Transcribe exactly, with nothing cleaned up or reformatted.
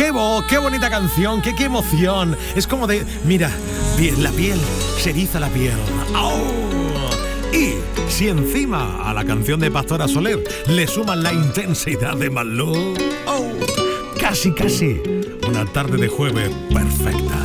qué voz, qué bonita canción, qué, qué emoción. Es como de, mira, la piel, se eriza la piel. ¡Oh! Y si encima a la canción de Pastora Soler le suman la intensidad de Malú, ¡oh! Casi, casi una tarde de jueves perfecta.